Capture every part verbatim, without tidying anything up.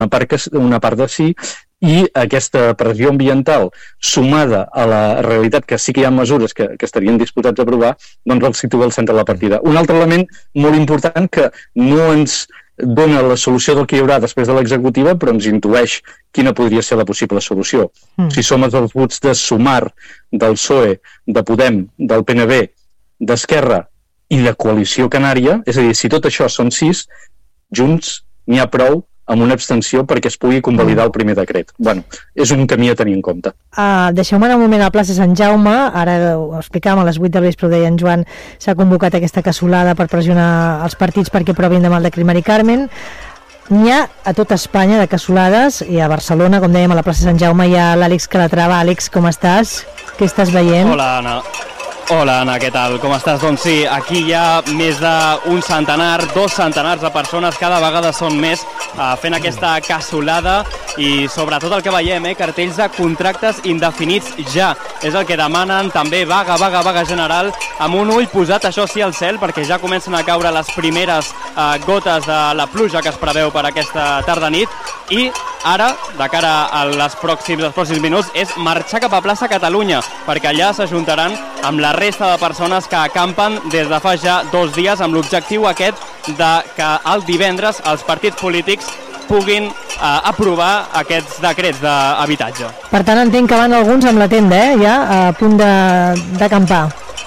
part, que, una part de sí, i aquesta pressió ambiental sumada a la realitat que sí que hi ha mesures que, que estarien disposats a aprovar, doncs el situa al centre de la partida. Un altre element molt important que no ens dona la solució del que hi haurà després de l'executiva, però ens intueix quina podria ser la possible solució. Mm. Si som els vots de Sumar, del P S O E, de Podem, del P N B, d'Esquerra i de Coalició Canària, és a dir, si tot això són sis, Junts n'hi ha prou amb una abstenció perquè es pugui convalidar el primer decret. Bueno, és un camí a tenir en compte. Uh, Deixeu-me anar un moment a la plaça Sant Jaume. Ara ho explicàvem a les vuit del vespre, ho deia en Joan, s'ha convocat aquesta cassolada per pressionar els partits perquè provin demà el decret Mari Carmen. N'hi ha a tota Espanya de cassolades, i a Barcelona, com dèiem, a la plaça Sant Jaume hi ha l'Àlex Calatrava. Àlex, com estàs? Què estàs veient? Hola, Anna. Hola, Anna, què tal? Com estàs? Doncs sí, aquí hi ha més d'un centenar, dos centenars de persones, cada vegada són més, eh, fent aquesta cassolada i sobretot el que veiem, eh, cartells de contractes indefinits ja. És el que demanen, també vaga, vaga, vaga general, amb un ull posat, això sí, al cel, perquè ja comencen a caure les primeres eh, gotes de la pluja que es preveu per aquesta tarda-nit i ara, de cara a les pròxims, els pròxims minuts, és marxar cap a plaça Catalunya, perquè allà s'ajuntaran amb la resta de persones que acampen des de fa ja dos dies amb l'objectiu aquest de que el divendres els partits polítics puguin eh, aprovar aquests decrets d'habitatge. Per tant, entenc que van alguns amb la tenda, eh, ja a punt d'acampar.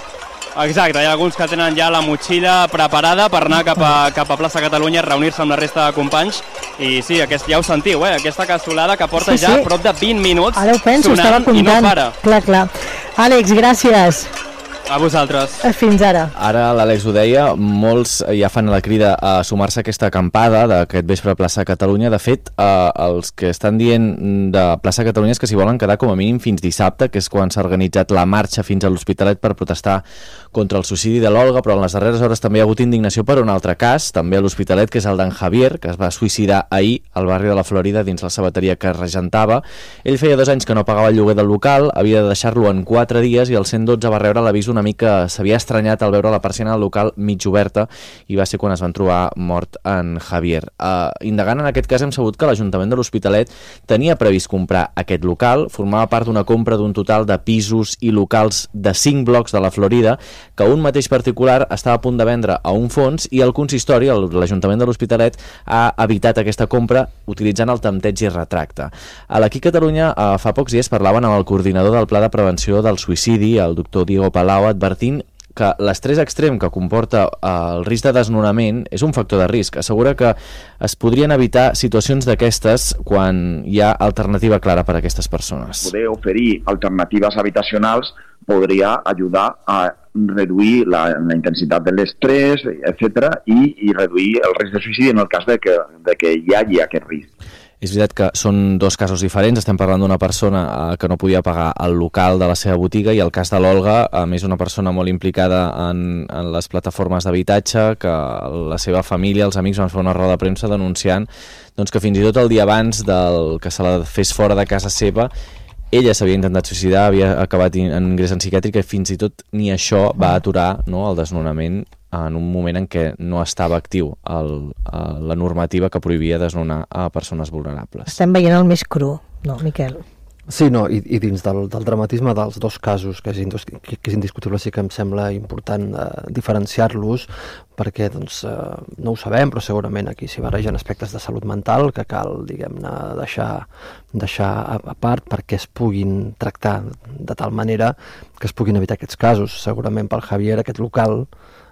Exacte, hi ha alguns que tenen ja la motxilla preparada per anar cap a, cap a plaça Catalunya a reunir-se amb la resta de companys i sí, aquest, ja ho sentiu, eh? Aquesta cassolada que porta sí, sí. ja prop de vint minuts Ara ho penso, sonant i no para. Clar, clar. Àlex, gràcies. A vosaltres. Fins ara. Ara l'Àlex ho deia, molts ja fan la crida a sumar-se a aquesta acampada d'aquest vespre a plaça Catalunya. De fet, eh, els que estan dient de plaça Catalunya és que s'hi volen quedar com a mínim fins dissabte, que és quan s'ha organitzat la marxa fins a l'Hospitalet per protestar contra el suïcidi de l'Olga, però en les darreres hores també hi ha hagut indignació per un altre cas, també a l'Hospitalet, que és el d'en Javier, que es va suïcidar ahir al barri de la Florida dins la sabateria que regentava. Ell feia dos anys que no pagava el lloguer del local, havia de deixar-lo en quatre dies i el cent dotze va rebre l'avís una mica s'havia estranyat al veure la persiana del local mig oberta i va ser quan es van trobar mort en Javier. Uh, indagant en aquest cas hem sabut que l'Ajuntament de l'Hospitalet tenia previst comprar aquest local, formava part d'una compra d'un total de pisos i locals de cinc blocs de la Florida que un mateix particular estava a punt de vendre a un fons i el consistori, l'Ajuntament de l'Hospitalet, ha evitat aquesta compra utilitzant el tempteig i retracte. A l'Aquí Catalunya uh, fa pocs dies parlaven amb el coordinador del Pla de Prevenció del Suïcidi, el doctor Diego Palau, advertint que l'estrès extrem que comporta el risc de desnonament és un factor de risc. Assegura que es podrien evitar situacions d'aquestes quan hi ha alternativa clara per a aquestes persones. Poder oferir alternatives habitacionals podria ajudar a reduir la, la intensitat de l'estrès, etcètera, i, i reduir el risc de suïcidi en el cas de que, de que hi hagi aquest risc. És veritat que són dos casos diferents, estem parlant d'una persona eh, que no podia pagar el local de la seva botiga i el cas de l'Olga, a més una persona molt implicada en, en les plataformes d'habitatge, que la seva família, els amics van fer una roda de premsa denunciant doncs, que fins i tot el dia abans del que se la fes fora de casa seva ella s'havia intentat suïcidar, havia acabat en ingrés en psiquiàtrica i fins i tot ni això va aturar, no, el desnonament en un moment en què no estava actiu el, la normativa que prohibia desnonar a persones vulnerables. Estem veient el més cru, no, Miquel? Sí, no, i, i dins del, del dramatisme dels dos casos, que és, indis, que és indiscutible, sí que em sembla important eh, diferenciar-los, perquè doncs, eh, no ho sabem, però segurament aquí s'hi barregen aspectes de salut mental que cal, diguem-ne, deixar, deixar a, a part perquè es puguin tractar de tal manera que es puguin evitar aquests casos. Segurament pel Javier aquest local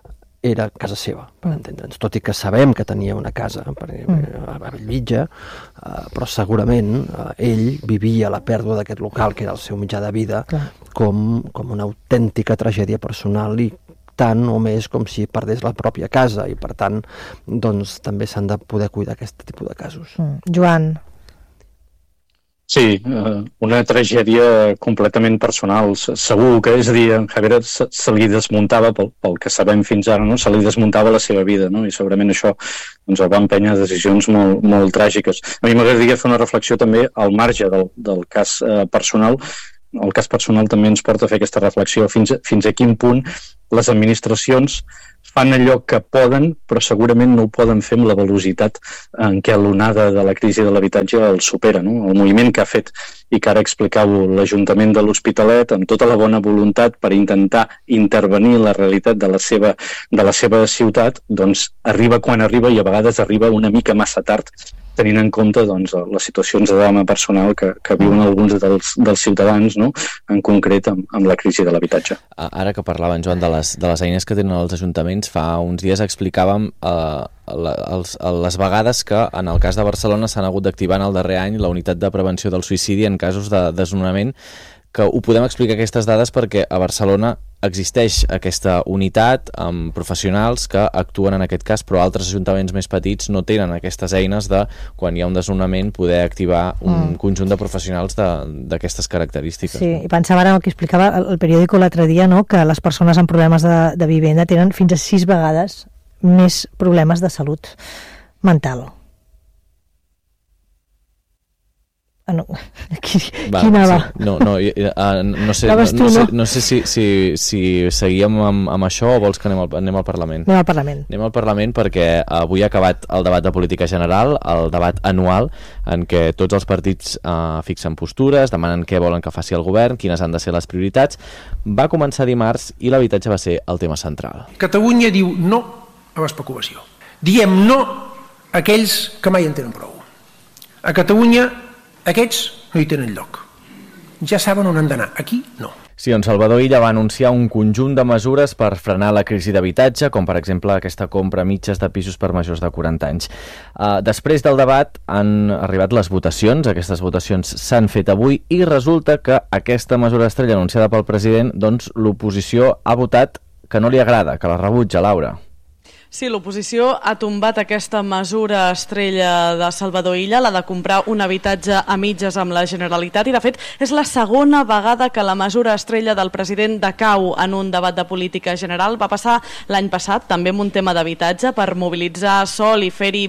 era casa seva, per entendre'ns, tot i que sabem que tenia una casa a Bellvitge, eh, però segurament eh, ell vivia la pèrdua d'aquest local, que era el seu mitjà de vida, com, com una autèntica tragèdia personal i tant o més com si perdés la pròpia casa i per tant doncs, també s'han de poder cuidar aquest tipus de casos. Mm. Joan. Sí, una tragèdia completament personal, segur que, és a dir, en Javier se, se li desmuntava, pel, pel que sabem fins ara, no? Se li desmuntava la seva vida, no? I segurament això doncs, el va empènyer decisions molt, molt tràgiques. A mi m'agradaria fer una reflexió també al marge del, del cas eh, personal, el cas personal també ens porta a fer aquesta reflexió, fins, fins a quin punt les administracions fan allò que poden, però segurament no ho poden fer amb la velocitat en què l'onada de la crisi de l'habitatge el supera, no? El moviment que ha fet, i que ara explicau l'Ajuntament de l'Hospitalet, amb tota la bona voluntat per intentar intervenir la realitat de la seva, de la seva ciutat, doncs arriba quan arriba i a vegades arriba una mica massa tard, tenint en compte doncs, les situacions de drama personal que, que viuen alguns dels, dels ciutadans, no? En concret amb, amb la crisi de l'habitatge. Ara que parlaven, Joan, de les, de les eines que tenen els ajuntaments, fa uns dies explicàvem eh, la, els, les vegades que en el cas de Barcelona s'han hagut d'activar en el darrer any la unitat de prevenció del suïcidi en casos de desnonament, que ho podem explicar aquestes dades perquè a Barcelona existeix aquesta unitat amb professionals que actuen en aquest cas, però altres ajuntaments més petits no tenen aquestes eines de, quan hi ha un desnonament, poder activar un mm. conjunt de professionals d'aquestes característiques. Sí, no? I pensava ara el que explicava el, el periòdico l'altre dia, no?, que les persones amb problemes de, de vivenda tenen fins a sis vegades més problemes de salut mental. Ah, no. Qui, va, qui anava? Sí. No, no, uh, no sé, no, tu, no, no? sé, no sé si, si, si seguíem amb, amb això o vols que anem al, anem al Parlament? Anem al Parlament. Anem al Parlament perquè avui ha acabat el debat de política general, el debat anual, en què tots els partits uh, fixen postures, demanen què volen que faci el govern, quines han de ser les prioritats. Va començar dimarts i l'habitatge va ser el tema central. Catalunya diu no a l'especulació. Diem no a aquells que mai en tenen prou. A Catalunya aquests no hi tenen lloc. Ja saben on han d'anar. Aquí, no. Sí, on Salvador Illa va anunciar un conjunt de mesures per frenar la crisi d'habitatge, com per exemple aquesta compra a mitges de pisos per majors de quaranta anys. Uh, després del debat han arribat les votacions, aquestes votacions s'han fet avui i resulta que aquesta mesura estrella anunciada pel president, doncs l'oposició ha votat que no li agrada, que la rebutja, Laura. Sí, l'oposició ha tombat aquesta mesura estrella de Salvador Illa, la de comprar un habitatge a mitges amb la Generalitat, i de fet és la segona vegada que la mesura estrella del president decau en un debat de política general. Va passar l'any passat, també amb un tema d'habitatge, per mobilitzar sòl i fer-hi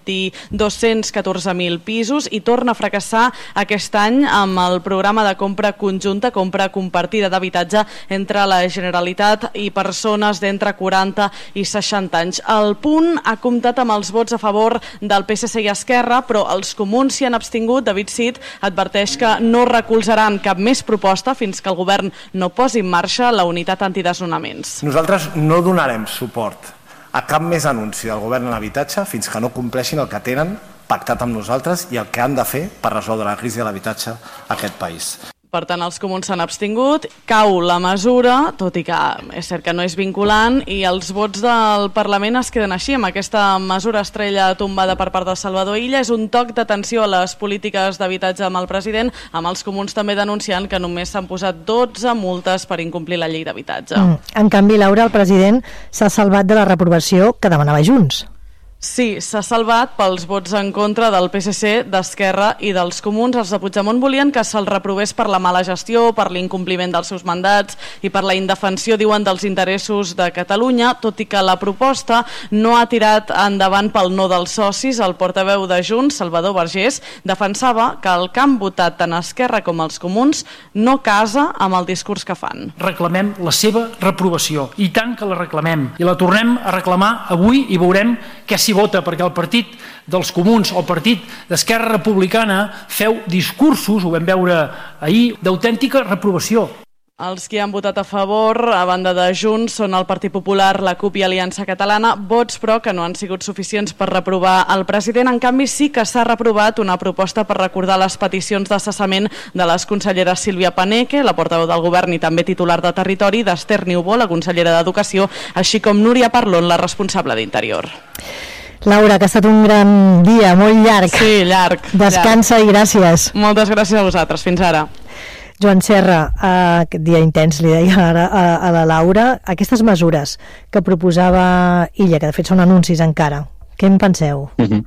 dos-cents catorze mil pisos, i torna a fracassar aquest any amb el programa de compra conjunta, compra compartida d'habitatge entre la Generalitat i persones d'entre quaranta i seixanta anys. El Punt ha comptat amb els vots a favor del P S C i Esquerra, però els comuns s'hi han abstingut. David Cid adverteix que no recolzaran cap més proposta fins que el govern no posi en marxa la unitat antidesnonaments. Nosaltres no donarem suport a cap més anunci del govern en l'habitatge fins que no compleixin el que tenen pactat amb nosaltres i el que han de fer per resoldre la crisi de l'habitatge a aquest país. Per tant, els comuns s'han abstingut, cau la mesura, tot i que és cert que no és vinculant, i els vots del Parlament es queden així, amb aquesta mesura estrella tombada per part de Salvador Illa. És un toc d'atenció a les polítiques d'habitatge amb el president, amb els comuns també denunciant que només s'han posat dotze multes per incomplir la llei d'habitatge. Mm. En canvi, Laura, el president s'ha salvat de la reprovació que demanava Junts. Sí, s'ha salvat pels vots en contra del P S C, d'Esquerra i dels comuns. Els de Puigdemont volien que se'l reprovés per la mala gestió, per l'incompliment dels seus mandats i per la indefensió, diuen, dels interessos de Catalunya, tot i que la proposta no ha tirat endavant pel no dels socis. El portaveu de Junts, Salvador Vergés, defensava que el que han votat tant Esquerra com els comuns no casa amb el discurs que fan. Reclamem la seva reprovació, i tant que la reclamem, i la tornem a reclamar avui i veurem què s'hi vota, perquè el partit dels comuns o el partit d'Esquerra Republicana feu discursos, ho vam veure ahir, d'autèntica reprovació. Els que han votat a favor, a banda de Junts, són el Partit Popular, la CUP i Aliança Catalana, vots però que no han sigut suficients per reprovar el president. En canvi, sí que s'ha reprovat una proposta per recordar les peticions de cessament de les conselleres Sílvia Paneque, la portaveu del govern i també titular de Territori, d'Esther Niubó, la consellera d'Educació, així com Núria Parlon, la responsable d'Interior. Laura, que ha estat un gran dia, molt llarg. Sí, llarg. Descansa llarg. I gràcies. Moltes gràcies a vosaltres. Fins ara. Joan Serra, uh, aquest dia intens, li deia ara a, a la Laura, aquestes mesures que proposava Illa, que de fet són anuncis encara, què en penseu? Mm-hmm.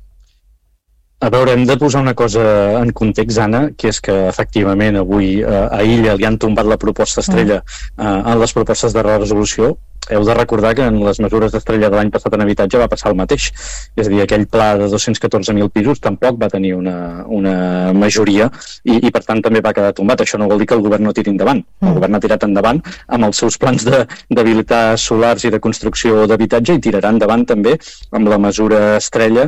A veure, hem de posar una cosa en context, Anna, que és que efectivament avui uh, a Illa li han tombat la proposta estrella uh, en les propostes de resolució, heu de recordar que en les mesures d'estrella de l'any passat en habitatge va passar el mateix. És a dir, aquell pla de dos-cents catorze mil pisos tampoc va tenir una, una majoria i, i per tant també va quedar tombat. Això no vol dir que el govern no tiri endavant. El govern ha tirat endavant amb els seus plans d'habilitar solars i de construcció d'habitatge i tirarà endavant també amb la mesura estrella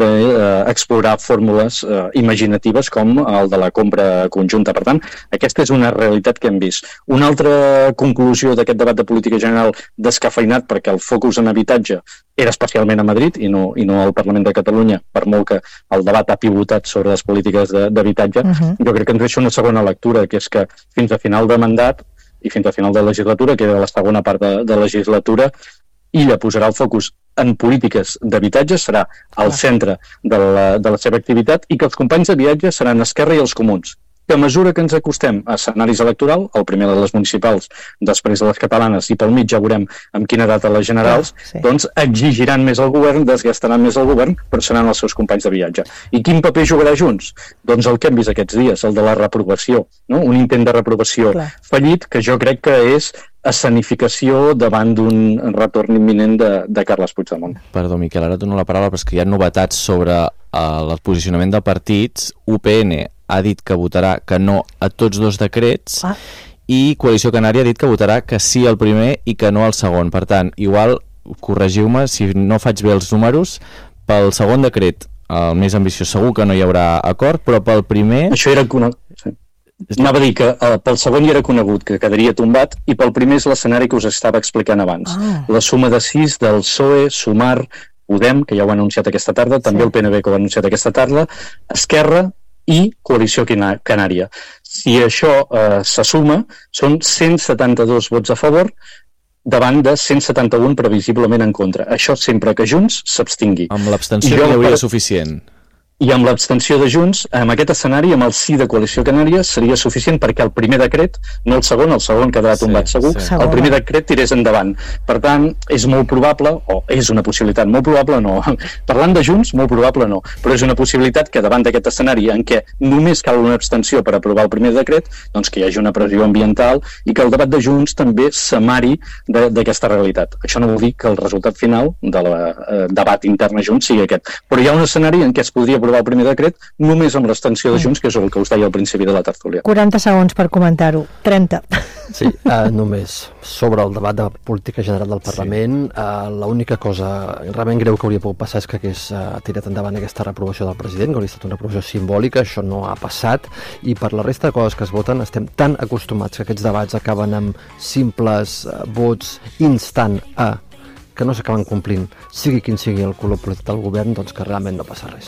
d'explorar eh, fórmules eh, imaginatives com el de la compra conjunta. Per tant, aquesta és una realitat que hem vist. Una altra conclusió d'aquest debat de política general descafeinat, perquè el focus en habitatge era especialment a Madrid i no, i no al Parlament de Catalunya, per molt que el debat ha pivotat sobre les polítiques d'habitatge, uh-huh. jo crec que ens deixa una segona lectura, que és que fins a final de mandat i fins a final de legislatura, que era la segona part de, de legislatura, ella posarà el focus en polítiques d'habitatge, serà al centre de la, de la seva activitat, i que els companys de viatge seran Esquerra i els Comuns, que a mesura que ens acostem a escenaris electorals, el primer de les municipals, després de les catalanes, i pel mig ja veurem amb quina data les generals, ah, sí. doncs exigiran més al govern, desgastaran més al govern, però seran els seus companys de viatge. I quin paper jugarà Junts? Doncs el que hem vist aquests dies, el de la reprovació, no? Un intent de reprovació Clar. fallit, que jo crec que és escenificació davant d'un retorn imminent de, de Carles Puigdemont. Perdó, Miquel, ara et dono la paraula, però és que hi ha novetats sobre uh, el posicionament de partits. U P N ha dit que votarà que no a tots dos decrets ah. i Coalició Canària ha dit que votarà que sí al primer i que no al segon. Per tant, igual, corregiu-me si no faig bé els números, pel segon decret, el més ambiciós, segur que no hi haurà acord, però pel primer... Això era... Sí. Anava a dir que eh, pel segon ja era conegut que quedaria tombat i pel primer és l'escenari que us estava explicant abans. Ah. La suma de sis del P S O E, Sumar, Podem, que ja ho ha anunciat aquesta tarda, també sí. el P N B que ho ha anunciat aquesta tarda, Esquerra i Coalició Canària. Si això eh, se suma, són cent setanta-dos vots a favor davant de cent setanta-un previsiblement en contra. Això sempre que Junts s'abstingui. Amb l'abstenció no hi hauria per... suficient. I amb l'abstenció de Junts, amb aquest escenari, amb el sí de Coalició Canària, seria suficient perquè el primer decret, no el segon, el segon quedarà tombat sí, segur, sí. el primer decret tirés endavant. Per tant, és molt probable, o és una possibilitat, molt probable no, parlant de Junts, molt probable no, però és una possibilitat que davant d'aquest escenari en què només cal una abstenció per aprovar el primer decret, doncs que hi hagi una pressió ambiental i que el debat de Junts també s'amari d'aquesta realitat. Això no vol dir que el resultat final del eh, debat intern a Junts sigui aquest, però hi ha un escenari en què es podria aprovar el primer decret només amb l'extensió de Junts, que és el que us deia al principi de la tertúlia. quaranta segons per comentar-ho. trenta. Sí, uh, només sobre el debat de política general del Parlament, sí. uh, l'única cosa realment greu que hauria pogut passar és que hagués uh, tirat endavant aquesta reprovació del president, que hauria estat una reprovació simbòlica, això no ha passat, i per la resta de coses que es voten estem tan acostumats que aquests debats acaben amb simples uh, vots instant a que no s'acaben complint, sigui quin sigui el color polític del govern, doncs que realment no passa res.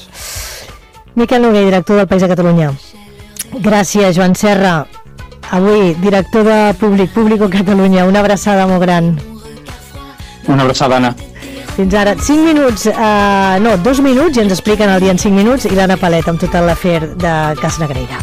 Miquel Noguer, director del País de Catalunya. Gràcies, Joan Serra. Avui, director de Públic, Público Catalunya. Una abraçada molt gran. Una abraçada, Anna. Fins ara. cinc minuts, eh, no, dos minuts, i ens expliquen el dia en cinc minuts, i l'Anna Palet amb tot l'afer de Cas Negreira.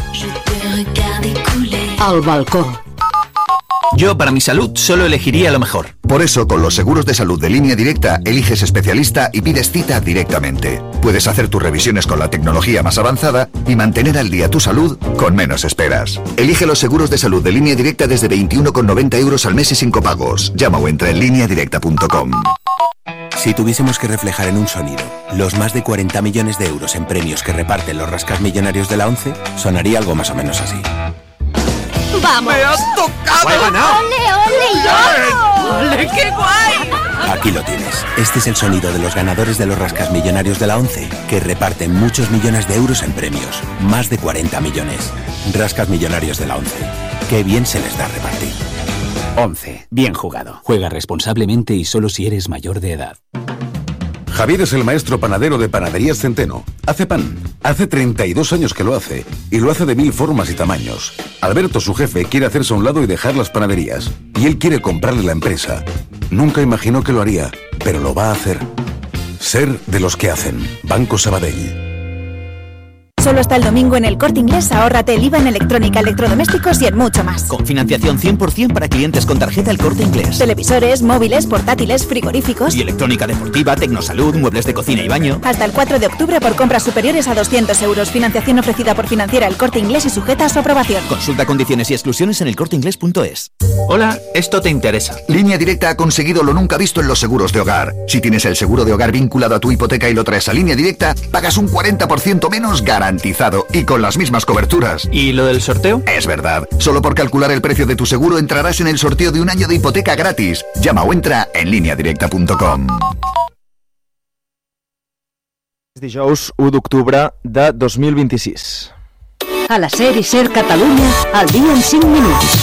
Al balcó. Yo, para mi salud, solo elegiría lo mejor. Por eso, con los seguros de salud de Línea Directa, eliges especialista y pides cita directamente. Puedes hacer tus revisiones con la tecnología más avanzada y mantener al día tu salud con menos esperas. Elige los seguros de salud de Línea Directa desde veintiuno con noventa euros al mes y sin copagos. Llama o entra en línea directa punto com. Si tuviésemos que reflejar en un sonido los más de cuarenta millones de euros en premios que reparten los rascasmillonarios de la ONCE, sonaría algo más o menos así. ¡Vamos! ¡Me has tocado! ¡He ganado! ¡Ole, ole, yo! ¡Ole, qué guay! Aquí lo tienes. Este es el sonido de los ganadores de los rascasmillonarios de la ONCE, que reparten muchos millones de euros en premios. Más de cuarenta millones. Rascasmillonarios de la ONCE. ¡Qué bien se les da repartir! ONCE. Bien jugado. Juega responsablemente y solo si eres mayor de edad. Javier es el maestro panadero de Panaderías Centeno. Hace pan. Hace treinta y dos años que lo hace. Y lo hace de mil formas y tamaños. Alberto, su jefe, quiere hacerse a un lado y dejar las panaderías. Y él quiere comprarle la empresa. Nunca imaginó que lo haría, pero lo va a hacer. Ser de los que hacen. Banco Sabadell. Solo hasta el domingo en El Corte Inglés ahórrate el I V A en electrónica, electrodomésticos y en mucho más. Con financiación cien por ciento para clientes con tarjeta El Corte Inglés. Televisores, móviles, portátiles, frigoríficos y electrónica deportiva, tecnosalud, muebles de cocina y baño. Hasta el cuatro de octubre por compras superiores a doscientos euros. Financiación ofrecida por Financiera El Corte Inglés y sujeta a su aprobación. Consulta condiciones y exclusiones en elcorteingles punto es. Hola, esto te interesa. Línea Directa ha conseguido lo nunca visto en los seguros de hogar. Si tienes el seguro de hogar vinculado a tu hipoteca y lo traes a Línea Directa, pagas un cuarenta por ciento menos garantizado y con las mismas coberturas. ¿Y lo del sorteo? Es verdad. Solo por calcular el precio de tu seguro entrarás en el sorteo de un año de hipoteca gratis. Llama o entra en línea directa punto com. Dijous u d'octubre de dos mil vint-i-sis. A la SER i SER Catalunya, al dia en cinc minuts.